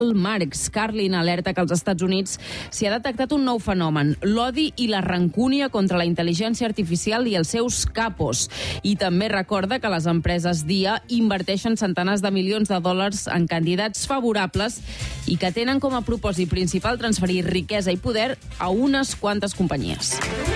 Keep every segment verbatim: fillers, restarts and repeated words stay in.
Marx. Carlin alerta que als Estats Units s'hi ha detectat un nou fenomen, l'odi i la rancúnia contra la intel·ligència artificial i els seus capos. I també recorda que les empreses d'I A inverteixen centenars de milions de dòlars en candidats favorables i que tenen com a propòsit principal transferir riquesa i poder a unes quantes companyies.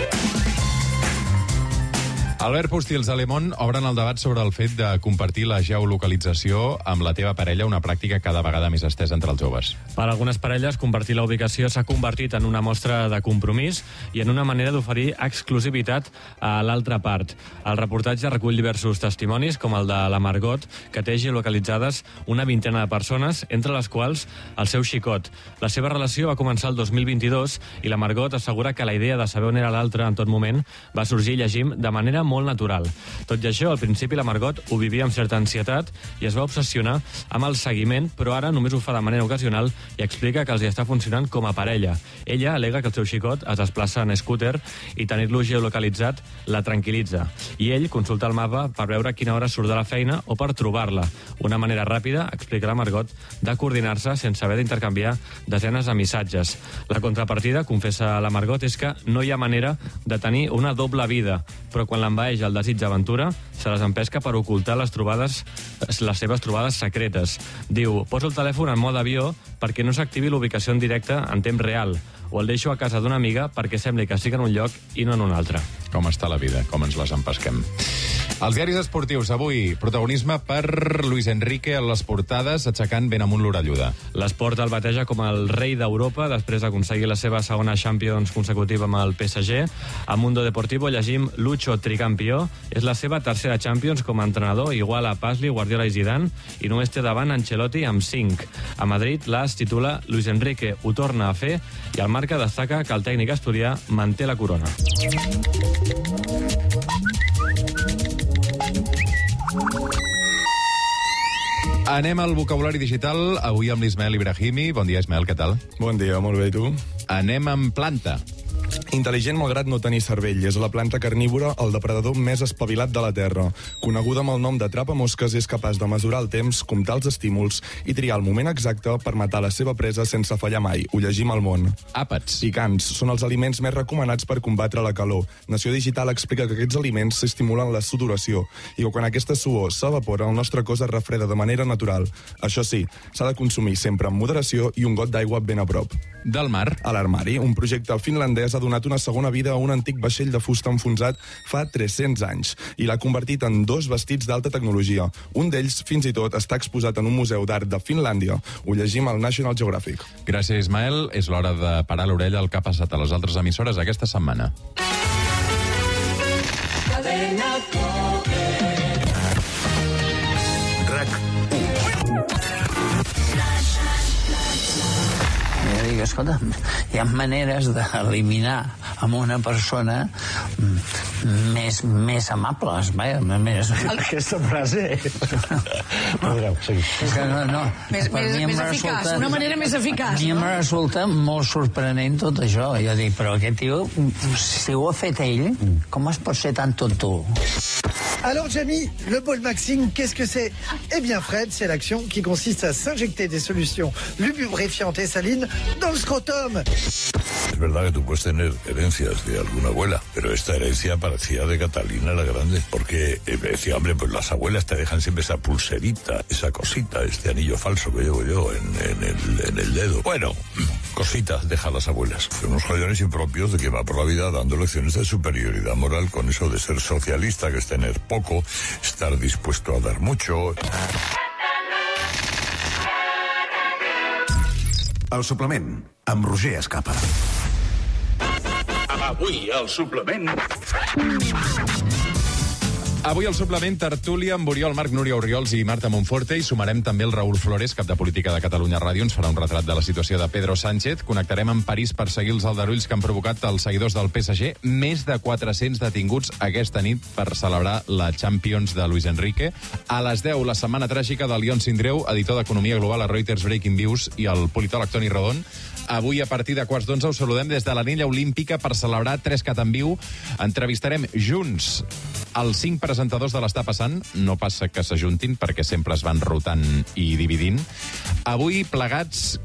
Albert Postils de Le Monde obren el debat sobre el fet de compartir la geolocalització amb la teva parella, una pràctica cada vegada més estesa entre els joves. Per a algunes parelles, compartir la ubicació s'ha convertit en una mostra de compromís i en una manera d'oferir exclusivitat a l'altra part. El reportatge recull diversos testimonis, com el de la Margot, que té geolocalitzades una vintena de persones, entre les quals el seu xicot. La seva relació va començar el dos mil vint-i-dos i la Margot assegura que la idea de saber on era l'altre en tot moment va sorgir, llegim, de manera molt natural. Tot i això, al principi la Margot ho vivia amb certa ansietat i es va obsessionar amb el seguiment, però ara només ho fa de manera ocasional i explica que els hi està funcionant com a parella. Ella alega que el seu xicot es desplaça en scooter i tenir-lo geolocalitzat la tranquil·litza. I ell consulta el mapa per veure a quina hora surt de la feina o per trobar-la. Una manera ràpida, explica la Margot, de coordinar-se sense haver d'intercanviar desenes de missatges. La contrapartida, confessa la Margot, és que no hi ha manera de tenir una doble vida, però quan l'envaeix el desig d'aventura, se les empesca per ocultar les trobades, les seves trobades secretes. Diu, poso el telèfon en mode avió perquè no s'activi l'ubicació en directe en temps real, o el deixo a casa d'una amiga perquè sembli que estic en un lloc i no en un altre. Com està la vida, com ens les empesquem. Els diaris esportius, avui, protagonisme per Luis Enrique a les portades, aixecant ben amunt l'orelluda. L'Esport el bateja com el rei d'Europa després d'aconseguir la seva segona Champions consecutiva amb el P S G. A Mundo Deportivo llegim Lucho tricampió. És la seva tercera Champions com a entrenador, igual a Pasli, Guardiola i Zidane, i només té davant Ancelotti amb cinc. A Madrid, l'As titula Luis Enrique ho torna a fer i el Marca destaca que el tècnic asturià manté la corona. Anem al vocabulari digital, avui amb l'Ismael Ibrahimi. Bon dia, Ismael, què tal? Bon dia, molt bé, i tu? Anem amb planta. Intel·ligent malgrat no tenir cervell, és la planta carnívora el depredador més espavilat de la Terra. Coneguda amb el nom de trapamosques, és capaç de mesurar el temps, comptar els estímuls i triar el moment exacte per matar la seva presa sense fallar mai. Ho llegim al Món. Àpats. Picants són els aliments més recomanats per combatre la calor. Nació Digital explica que aquests aliments s'estimulen la sudoració i que quan aquesta suor s'evapora, el nostre cos es refreda de manera natural. Això sí, s'ha de consumir sempre amb moderació i un got d'aigua ben a prop. Del mar. A l'Armari, un projecte finlandès ha donat una segona vida a un antic vaixell de fusta enfonsat fa tres-cents anys i l'ha convertit en dos vestits d'alta tecnologia. Un d'ells, fins i tot, està exposat en un museu d'art de Finlàndia. Ho llegim al National Geographic. Gràcies, Ismael. És l'hora de parar l'orella al que ha passat a les altres emissores aquesta setmana. Dic, escolta, hi ha maneres d'eliminar amb una persona més, més amables, vaja, més... Aquesta frase... Podreu, seguir. És que no, no. Més, més, més eficaç, resulta, una manera més eficaç. A mi em resulta molt sorprenent tot això. Jo dic, però aquest tio, si ho ha fet ell, com es pot ser tan tonto? Alors, Jamie, le bol Maxime, qu'est-ce que c'est? Eh bien, Fred, c'est l'action qui consiste à s'injecter des solutions lubrifiantes et salines dans el scrotum. Es verdad que tú puedes tener herencias de alguna abuela, pero esta herencia parecía de Catalina la Grande, porque eh, decía, hombre, pues las abuelas te dejan siempre esa pulserita, esa cosita, este anillo falso que llevo yo en, en, el, en el dedo. Bueno, cositas dejan las abuelas. Son unos jollones impropios de que va por la vida dando lecciones de superioridad moral con eso de ser socialista, que es tener poco, estar dispuesto a dar mucho. El suplement, amb Roger Escapa. Avui, el suplement... Avui el suplement tertúlia amb Oriol Marc, Núria Oriols i Marta Monforte, i sumarem també el Raül Flores, cap de política de Catalunya Ràdio. Ens farà un retrat de la situació de Pedro Sánchez. Connectarem amb París per seguir els aldarulls que han provocat els seguidors del P S G. Més de quatre-cents detinguts aquesta nit per celebrar la Champions de Luis Enrique. A les deu, la setmana tràgica de Leon Sindreu, editor d'Economia Global a Reuters Breaking News, i el politòleg Toni Rodon Avui, a partir de quarts d'onze, us saludem des de l'Anella Olímpica per celebrar Tres Cat en Viu. Entrevistarem junts els cinc presentadors de l'Està Passant. No passa que s'ajuntin, perquè sempre es van rotant i dividint. Avui, plegats,